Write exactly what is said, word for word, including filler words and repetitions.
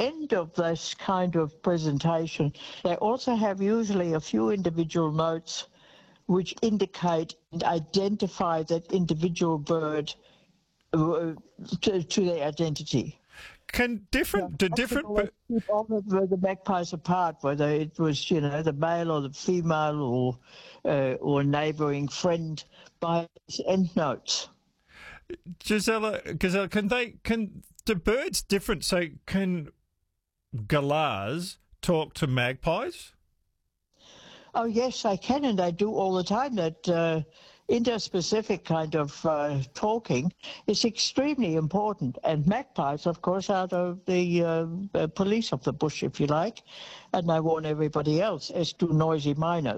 end of this kind of presentation, they also have usually a few individual notes which indicate and identify that individual bird uh, to, to their identity. Can different, do different... Keep all the, the magpies apart, whether it was, you know, the male or the female or uh, or neighbouring friend by end notes. Gisela, Gisela, can they, can, do birds different, so can galahs talk to magpies? Oh, yes, they can, and they do all the time. That uh, interspecific kind of uh, talking is extremely important. And magpies, of course, are the, the uh, police of the bush, if you like, and they warn everybody else, as do noisy miners.